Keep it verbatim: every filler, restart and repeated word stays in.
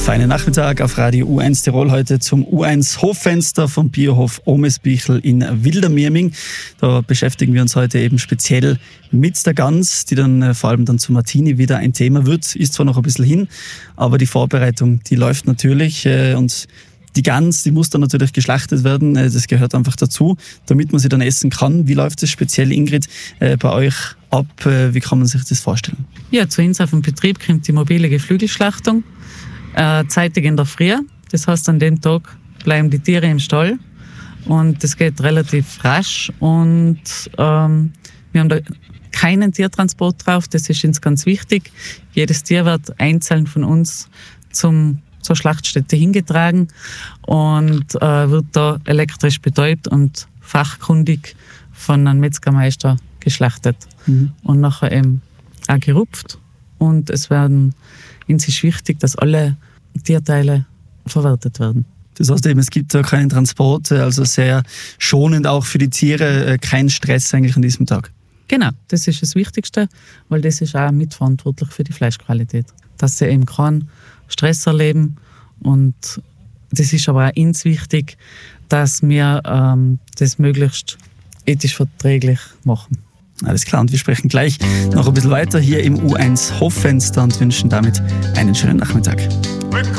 Feinen Nachmittag auf Radio U eins Tirol, heute zum U eins Hoffenster vom Biohof Omesbichel in Wildermieming. Da beschäftigen wir uns heute eben speziell mit der Gans, die dann äh, vor allem dann zu Martini wieder ein Thema wird. Ist zwar noch ein bisschen hin, aber die Vorbereitung, die läuft natürlich äh, und die Gans, die muss dann natürlich geschlachtet werden, äh, das gehört einfach dazu, damit man sie dann essen kann. Wie läuft es speziell, Ingrid, äh, bei euch ab? Äh, wie kann man sich das vorstellen? Ja, zu uns auf dem Betrieb kommt die mobile Geflügelschlachtung. Äh, zeitig in der Früh. Das heißt, an dem Tag bleiben die Tiere im Stall und das geht relativ rasch und ähm, wir haben da keinen Tiertransport drauf, das ist uns ganz wichtig. Jedes Tier wird einzeln von uns zum, zur Schlachtstätte hingetragen und äh, wird da elektrisch betäubt und fachkundig von einem Metzgermeister geschlachtet mhm. und nachher eben auch gerupft und es werden, uns ist wichtig, dass alle Tierteile verwertet werden. Das heißt eben, es gibt da keinen Transport, also sehr schonend auch für die Tiere, kein Stress eigentlich an diesem Tag. Genau, das ist das Wichtigste, weil das ist auch mitverantwortlich für die Fleischqualität. Dass sie eben keinen Stress erleben und das ist aber auch uns wichtig, dass wir ähm, das möglichst ethisch verträglich machen. Alles klar, und wir sprechen gleich noch ein bisschen weiter hier im U eins Hoffenster und wünschen damit einen schönen Nachmittag.